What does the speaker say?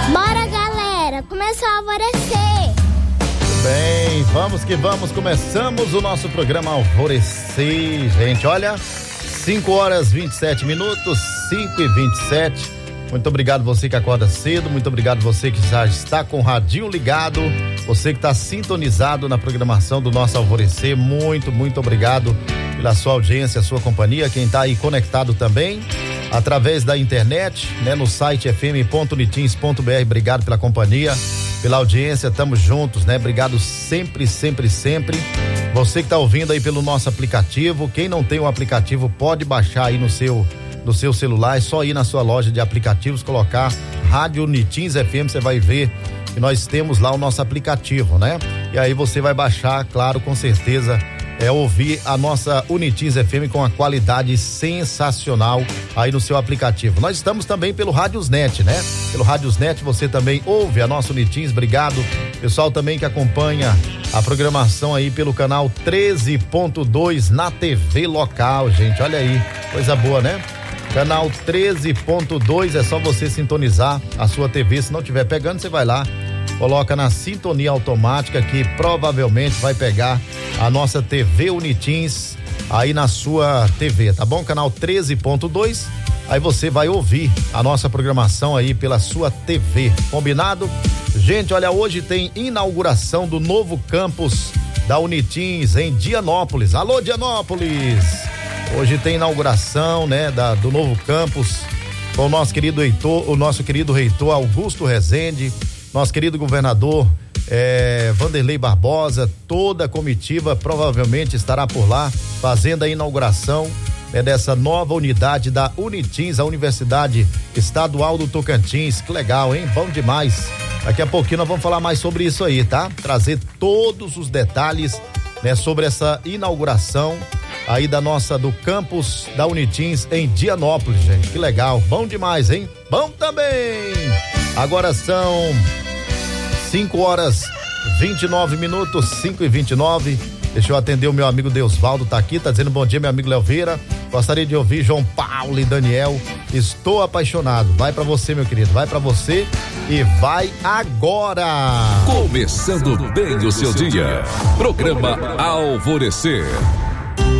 Bora, galera, começou a alvorecer. Bem, vamos que vamos, começamos o nosso programa Alvorecer, gente, olha, 5h27, 5h27. Muito obrigado você que acorda cedo, muito obrigado você que já está com o radinho ligado, você que está sintonizado na programação do nosso Alvorecer, muito obrigado pela sua audiência, sua companhia, quem está aí conectado também através da internet, né, no site fm.unitins.br. Obrigado pela companhia, pela audiência, tamo juntos, né? Obrigado sempre. Você que tá ouvindo aí pelo nosso aplicativo, quem não tem o aplicativo pode baixar aí no seu celular, é só ir na sua loja de aplicativos, colocar Rádio Unitins FM, você vai ver que nós temos lá o nosso aplicativo, né? E aí você vai baixar, claro, com certeza, ouvir a nossa Unitins FM com a qualidade sensacional aí no seu aplicativo. Nós estamos também pelo Rádiosnet, né? Pelo Rádiosnet você também ouve a nossa Unitins, obrigado. Pessoal também que acompanha a programação aí pelo canal 13.2 na TV local, gente, olha aí, coisa boa, né? Canal 13.2, é só você sintonizar a sua TV, se não tiver pegando, você vai lá, coloca na sintonia automática que provavelmente vai pegar a nossa TV Unitins aí na sua TV, tá bom? Canal 13.2, aí você vai ouvir a nossa programação aí pela sua TV, combinado? Gente, olha, hoje tem inauguração do novo campus da Unitins em Dianópolis. Alô, Dianópolis! Hoje tem inauguração, né, do novo campus com o nosso querido reitor Augusto Rezende, nosso querido governador Vanderlei Barbosa, toda a comitiva provavelmente estará por lá fazendo a inauguração dessa nova unidade da Unitins, a Universidade Estadual do Tocantins. Que legal, hein? Bom demais. Daqui a pouquinho nós vamos falar mais sobre isso aí, tá? Trazer todos os detalhes, né, sobre essa inauguração aí do campus da Unitins em Dianópolis, gente. Que legal. Bom demais, hein? Bom também. Agora são 5h29, 5h29. Deixa eu atender o meu amigo Deusvaldo, tá aqui, tá dizendo bom dia, meu amigo Leoveira. Gostaria de ouvir João Paulo e Daniel. Estou apaixonado. Vai pra você, meu querido, vai pra você e vai agora. Começando bem o seu dia. Programa Alvorecer.